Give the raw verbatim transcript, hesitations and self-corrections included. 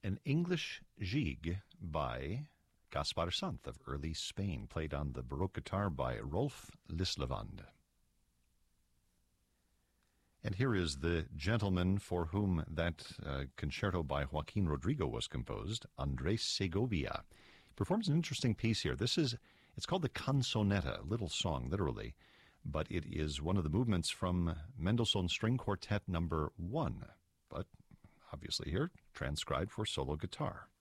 an English gigue by Gaspar Sanz of early Spain, played on the Baroque guitar by Rolf Lislevand. And here is the gentleman for whom that uh, concerto by Joaquin Rodrigo was composed, Andres Segovia. He performs an interesting piece here. This is, it's called the Canzonetta, little song, literally, but it is one of the movements from Mendelssohn's String Quartet number one, but obviously here transcribed for solo guitar.